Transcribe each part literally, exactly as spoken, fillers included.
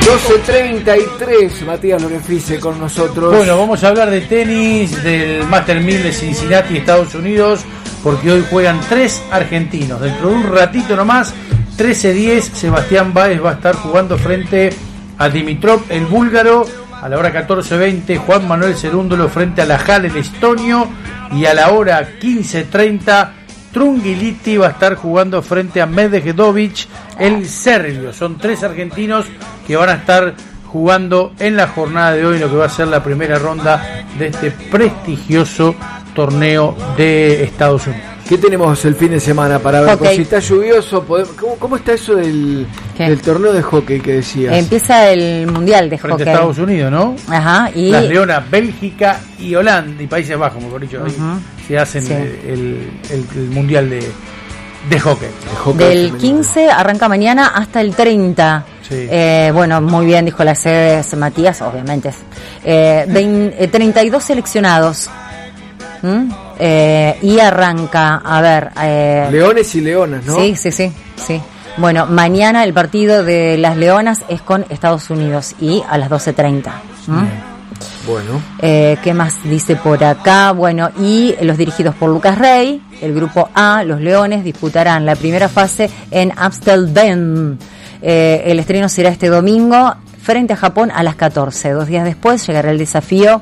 doce treinta y tres, Matías Lorefice con nosotros. Bueno, vamos a hablar de tenis, del Master mil de Cincinnati, Estados Unidos, porque hoy juegan tres argentinos. Dentro de un ratito nomás, trece diez, Sebastián Báez va a estar jugando frente a Dimitrov, el búlgaro. A la hora catorce veinte, Juan Manuel Cerúndolo frente a Lajal, el estonio. Y a la hora quince treinta, Trungelliti va a estar jugando frente a Medvedovic, el serbio. Son tres argentinos que van a estar jugando en la jornada de hoy, lo que va a ser la primera ronda de este prestigioso torneo de Estados Unidos. ¿Qué tenemos el fin de semana para ver? Hockey. Si está lluvioso, podemos, ¿cómo, ¿cómo está eso del, del torneo de hockey que decías? Empieza el mundial de frente hockey. a Estados Unidos, ¿no? Ajá. Y las Leonas, Bélgica y Holanda, y Países Bajos, mejor dicho, ahí uh-huh. se hacen sí. el, el, el mundial de, de hockey. El hockey del femenino. quince arranca mañana hasta el treinta. Sí. Eh, bueno, muy bien, dijo la sede Matías, obviamente. Eh, veinte, eh, treinta y dos seleccionados. ¿Mm? Eh, y arranca, a ver... Eh, Leones y leonas, ¿no? Sí, sí, sí, sí. Bueno, mañana el partido de las Leonas es con Estados Unidos y a las doce treinta. ¿Mm? Bueno. Eh, ¿Qué más dice por acá? Bueno, y los dirigidos por Lucas Rey, el grupo A, los Leones, disputarán la primera fase en Amsterdam. Eh, el estreno será este domingo frente a Japón a las catorce. Dos días después llegará el desafío.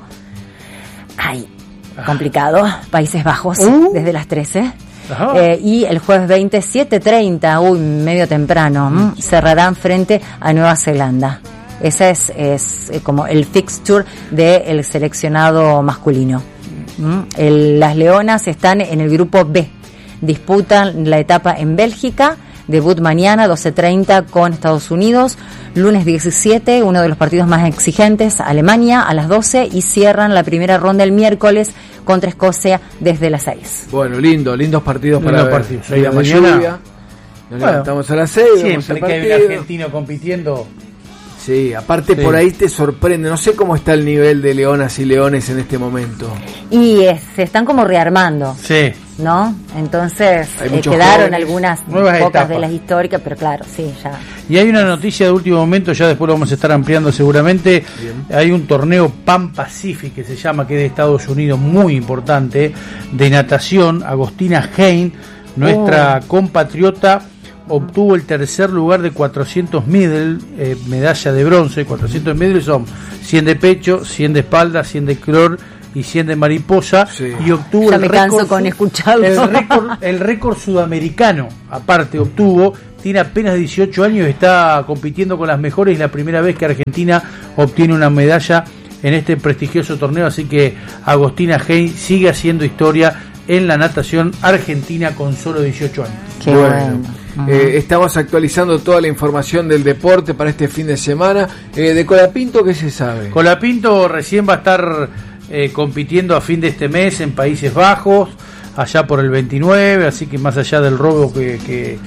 Ay, complicado. Países Bajos, uh. desde las trece. Eh, y el jueves veinte, siete treinta, uy, medio temprano, mm. cerrarán frente a Nueva Zelanda. Ese es, es como el fixture del seleccionado masculino. ¿Mm? El, las Leonas están en el grupo B. Disputan la etapa en Bélgica. Debut mañana, doce treinta, con Estados Unidos. Lunes diecisiete, uno de los partidos más exigentes, Alemania, a las doce. Y cierran la primera ronda el miércoles contra Escocia desde las seis. Bueno, lindo, lindos partidos lindos para partidos. ver. Seis de la mañana. Lluvia. Nos bueno, levantamos a las seis. Siempre que hay un argentino compitiendo... Sí, aparte sí. Por ahí te sorprende, no sé cómo está el nivel de leonas y leones en este momento. Y eh, se están como rearmando, sí, ¿no? Entonces eh, quedaron jóvenes, algunas pocas etapas de las históricas, pero claro, sí, ya. Y hay una noticia de último momento, ya después lo vamos a estar ampliando seguramente. Bien. Hay un torneo Pan Pacific que se llama, que es de Estados Unidos, muy importante, de natación. Agostina Hein, nuestra oh. compatriota, obtuvo el tercer lugar de cuatrocientos middle, eh, medalla de bronce. Cuatrocientos middle son cien de pecho, cien de espalda, cien de crawl y cien de mariposa. Sí. Y obtuvo ya el me récord, canso con escucharlo. El récord, el récord sudamericano, aparte obtuvo. Tiene apenas dieciocho años, está compitiendo con las mejores. Es la primera vez que Argentina obtiene una medalla en este prestigioso torneo, así que Agostina Hein sigue haciendo historia en la natación argentina con solo dieciocho años. Qué bueno. bueno. Eh, estamos actualizando toda la información del deporte para este fin de semana. Eh, de Colapinto, ¿qué se sabe? Colapinto recién va a estar eh, compitiendo a fin de este mes en Países Bajos, allá por el veintinueve, así que más allá del robo que, que,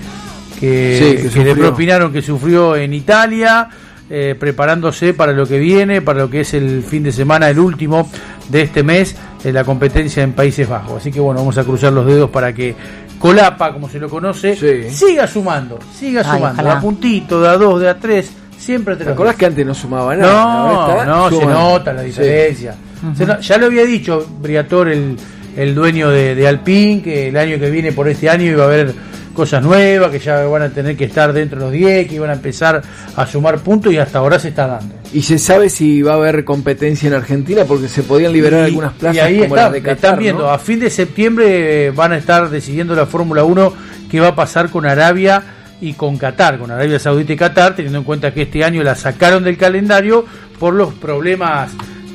que, sí, que, que le propinaron, que sufrió en Italia, eh, preparándose para lo que viene, para lo que es el fin de semana, el último de este mes, en la competencia en Países Bajos. Así que bueno, vamos a cruzar los dedos para que Colapa, como se lo conoce, sí. siga sumando, siga Ay, sumando, ojalá. A puntito, de a dos, de a tres, siempre te lo. ¿Te acordás que antes no sumaba nada? No, está, no, sumando. Se nota la diferencia. Sí. Uh-huh. Se no, ya lo había dicho Briatore, el, el dueño de, de Alpine, que el año que viene, por este año, iba a haber cosas nuevas, que ya van a tener que estar dentro de los diez, que iban a empezar a sumar puntos, y hasta ahora se está dando. ¿Y se sabe si va a haber competencia en Argentina? Porque se podían liberar y, algunas plazas y ahí como está, las de Qatar, están viendo, ¿no? A fin de septiembre van a estar decidiendo la Fórmula uno qué va a pasar con Arabia y con Qatar, con Arabia Saudita y Qatar, teniendo en cuenta que este año la sacaron del calendario por los problemas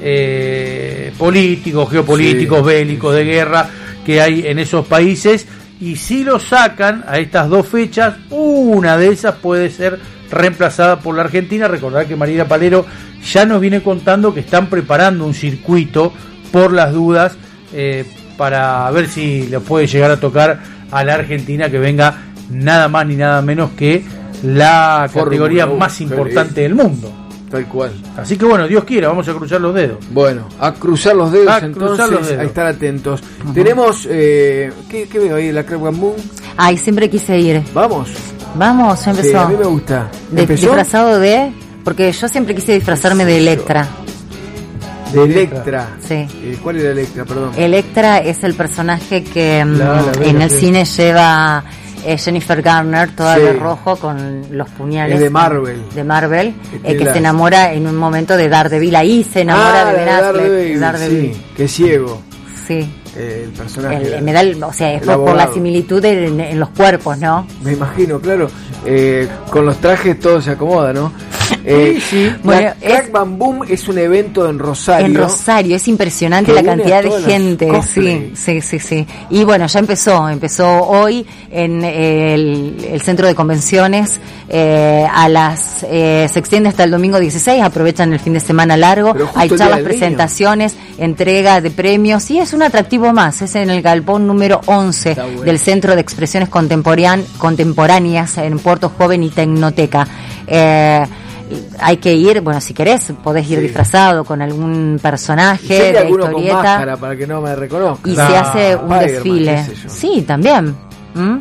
eh, políticos, geopolíticos, sí, bélicos, de guerra que hay en esos países. Y si lo sacan a estas dos fechas, una de esas puede ser reemplazada por la Argentina. Recordar que Mariela Palero ya nos viene contando que están preparando un circuito por las dudas, eh, para ver si le puede llegar a tocar a la Argentina, que venga nada más ni nada menos que la categoría más importante del mundo. Tal cual. Así que bueno, Dios quiera, vamos a cruzar los dedos. Bueno, a cruzar los dedos, a entonces, cruzar los dedos. A estar atentos. Uh-huh. Tenemos, eh, ¿qué, ¿qué veo ahí? ¿La Crab Moon? Ay, siempre quise ir. ¿Vamos? Vamos, ya empezó. Sí, a mí me gusta. De, disfrazado de porque yo siempre quise disfrazarme de Electra. De Electra. Sí. Eh, ¿Cuál era Electra, perdón? Electra es el personaje que La- la veo, en el sí. cine lleva eh, Jennifer Garner, toda Sí. de rojo con los puñales. Es de Marvel. De Marvel, Que eh, tiene que las- se enamora en un momento de Daredevil. Ahí se enamora ah, de Ben de Affleck. Daredevil, Daredevil. sí, que es ciego, Sí. eh, el personaje. El, me da el- o sea, es el por, por la abogado. similitud en, en los cuerpos, ¿no? Me imagino, claro. Eh, con los trajes todo se acomoda, ¿no? Eh, sí. La Bueno, Crack es- Bam Boom es un evento en Rosario. En Rosario, es impresionante que la une cantidad a de todas las gente. Sí, cosplay. sí, sí, sí. Y bueno, ya empezó, empezó hoy en el, el centro de convenciones. Eh, a las eh, se extiende hasta el domingo dieciséis, aprovechan el fin de semana largo. Pero justo Hay el día charlas, del niño. presentaciones, entrega de premios y es un atractivo más. Es en el galpón número once Está bueno. del Centro de Expresiones Contemporán- Contemporáneas en Puerto Joven y Tecnoteca. Eh, hay que ir, bueno, si querés, podés ir Sí. disfrazado con algún Y personaje siempre de alguno con historieta máscara para que no me reconozca. y Ah, se hace un Spider-Man, desfile. qué sé yo. Sí, también. ¿Mm?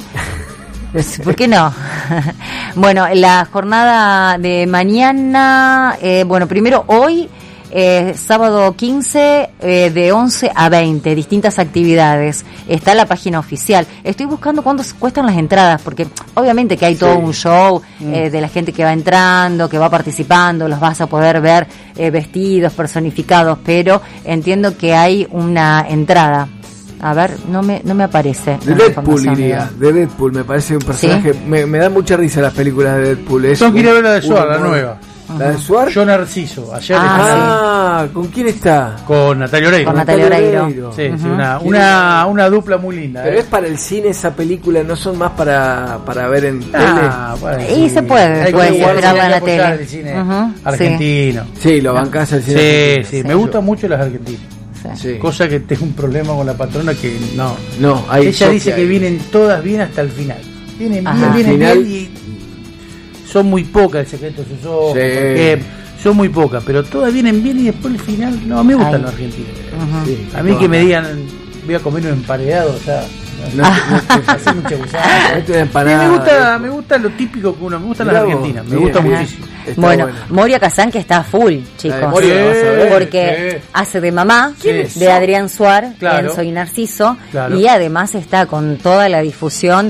¿Por qué no? Bueno, la jornada de mañana, eh, bueno, primero hoy, eh, sábado quince, eh, de once a veinte, distintas actividades. Está en la página oficial. Estoy buscando cuánto cuestan las entradas, porque obviamente que hay todo Sí. un show eh, de la gente que va entrando, que va participando, los vas a poder ver eh, vestidos, personificados, pero entiendo que hay una entrada. A ver, no me no me aparece. De la Deadpool información. iría, de Deadpool me parece un personaje, me, me da mucha risa las películas de Deadpool. Es Tengo que ir a ver la de un Suar, la humor. nueva. ¿La de Suar? Yo Narciso, ayer Ah, estaba Ah, ¿con quién está? con Natalia Oreiro. Con Natalia Oreiro. Sí, sí, Ujú. una, una, una dupla muy linda. Pero ¿eh? es para el cine esa película, no son más para, para ver en Ah, bueno, Y se puede, Hay después que igual esperarla en la hay que apoyar tele. el cine Ujú, argentino. tele. Sí, lo bancás el cine. Sí, argentino. sí, Sí. me gustan mucho las argentinas. Sí. Sí. Cosa que tengo un problema con la patrona que no. No, hay Ella dice choque que ahí. vienen todas bien hasta el final. Vienen Ajá. bien, Al vienen final- bien y son muy pocas el secreto de sus ojos. Sí. porque son muy pocas, pero todas vienen bien y después el final. No, a mí me gustan Ay. los argentinos. Ujú. Sí, A mí todas que me más. digan, voy a comer un emparedado, o sea, No, no, no, hace mucha gustada. Comete una Sí, empanada. me gusta, me gusta lo típico que uno, me gustan las Mirá vos, argentinas, me bien, gusta bien. muchísimo. Está Bueno, bueno. Moria Kazan que está full, chicos. La de Moria la vas a ver. Porque Sí. hace de mamá ¿Quién es? de Adrián Suar Claro. en Soy Narciso Claro. y además está con toda la difusión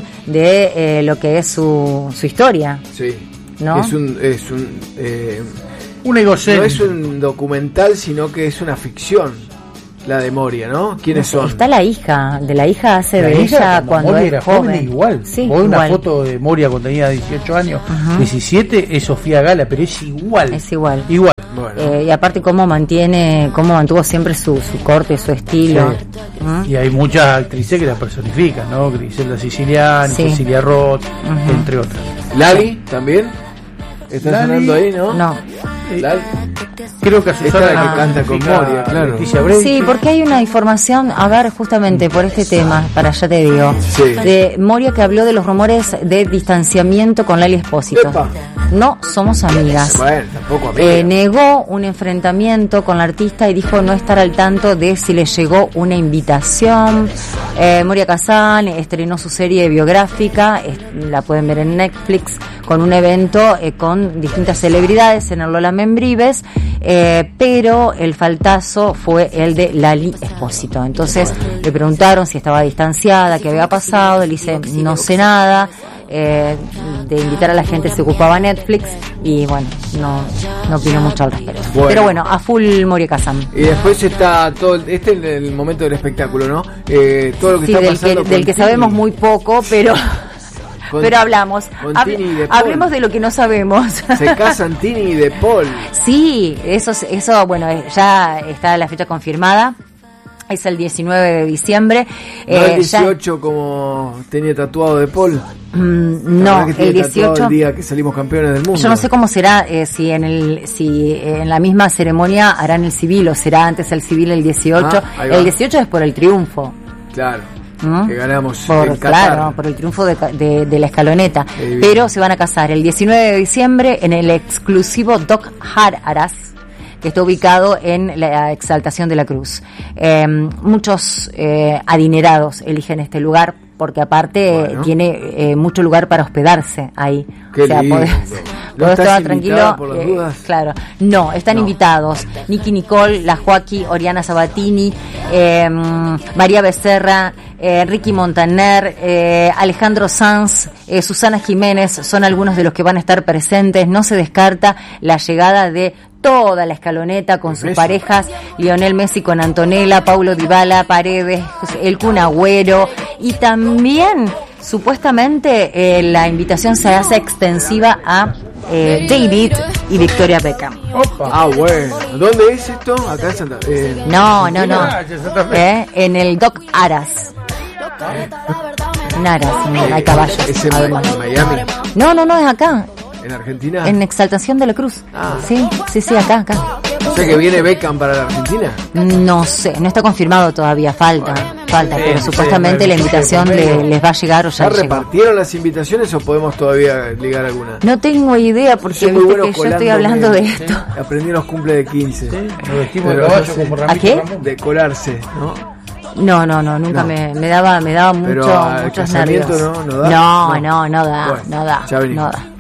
de eh, lo que es su, su historia. Sí. ¿No? Es un, es un, eh, Un no egocéntrico. es un documental, sino que es una ficción. La de Moria, ¿no? ¿Quiénes son? Está la hija, de la hija hace La de hija, ella cuando Moria es era joven. igual. Sí, Vos ves una igual. foto de Moria cuando tenía dieciocho años, Ajá. diecisiete, es Sofía Gala, pero es igual. Es igual. Igual. Bueno, Eh, y aparte cómo mantiene, cómo mantuvo siempre su, su corte, su estilo. ¿Mm? Y hay muchas actrices que la personifican, ¿no? Griselda Siciliani, Sí. Cecilia Roth, Ujú. entre otras. Lali también. Está Lali- sonando ahí, ¿no? No. Lali. Creo que Esta es Susana la que la canta con personifica Moria, claro. Leticia Breite. Sí, porque hay una información, a ver, justamente por este tema, para allá te digo, Sí. de Moria que habló de los rumores de distanciamiento con Lali Espósito. Epa. No somos amigas. Bueno, tampoco a mí. Eh, negó un enfrentamiento con la artista y dijo no estar al tanto de si le llegó una invitación. Eh, Moria Kazan estrenó su serie biográfica, es- la pueden ver en Netflix, con un evento eh, con distintas celebridades en el Lola Membrives, eh, pero el faltazo fue el de Lali Espósito. Entonces le preguntaron si estaba distanciada, qué había pasado, él dice no sé nada. Eh, de invitar a la gente se ocupaba Netflix y bueno, no, no opino mucho al respecto. Bueno. Pero bueno, a full Moria Kazan. Y después está todo, el- este es el momento del espectáculo, ¿no? Eh, todo lo que Sí, está del que, pasando del con que Tini. sabemos muy poco, pero Con- pero hablamos. con Hab- Tini y De Paul. hablemos de lo que no sabemos. Se casan Tini y De Paul. Sí, eso, eso bueno, eh, ya está la fecha confirmada. Es el diecinueve de diciembre. No Eh, el ya- dieciocho como tenía tatuado De Paul. Mm, La no, verdad que tiene el tatuado dieciocho. el día que salimos campeones del mundo. Yo no sé cómo será, eh, si en el si en la misma ceremonia harán el civil o será antes el civil el dieciocho. Ah, ahí va. El dieciocho es por el triunfo. Claro. ¿Mm? Que ganamos Por, en Qatar. claro, por el triunfo de, ca- de- de la escaloneta. Qué bien. Pero se van a casar el diecinueve de diciembre en el exclusivo Doc Haras, que está ubicado en la Exaltación de la Cruz. Eh, muchos eh, adinerados eligen este lugar porque aparte bueno. tiene eh, mucho lugar para hospedarse ahí. Qué o sea, lindo. podés, ¿No podés estás estar invitada tranquilo. por las eh, dudas? claro, no, están No. invitados Nicky Nicole, La Joaquí, Oriana Sabatini, eh, María Becerra, eh, Ricky Montaner, eh, Alejandro Sanz, eh, Susana Jiménez, son algunos de los que van a estar presentes. No se descarta la llegada de toda la escaloneta con sus Messi. parejas, Lionel Messi con Antonella, Paulo Dybala, Paredes, el Kun Agüero, y también supuestamente eh, la invitación se hace extensiva a eh, David y Victoria Beckham. Opa. Ah, bueno. ¿Dónde es esto? Acá en Santa eh, No, no, no. Ah, ya Santa Fe. Eh, en el Doc Aras. En Aras, no, hay caballos. ¿Es en, además. en Miami? No, no, no, es acá. ¿En Argentina? En Exaltación de la Cruz. Ah. Sí, sí, sí, acá, acá. O sea que viene Beckham para la Argentina. No sé, no está confirmado todavía, falta, falta, Sí, pero sí, supuestamente sí, la sí, invitación sí, le- sí. les va a llegar o ya ¿Ya llegó. repartieron las invitaciones o podemos todavía ligar alguna? No tengo idea porque Soy muy viste bueno que yo estoy colándome. hablando de esto. Aprendí en los cumple de quince. Sí, nos vestimos de Pero caballo no sé. como ¿A Ramito qué? Ramón. De colarse, ¿no? No, no, no, nunca No. Me, me daba, me daba mucho, Pero al muchos casamiento nervios. no, no da. No, No. no, no da, Bueno, no da, ya venimos. no da.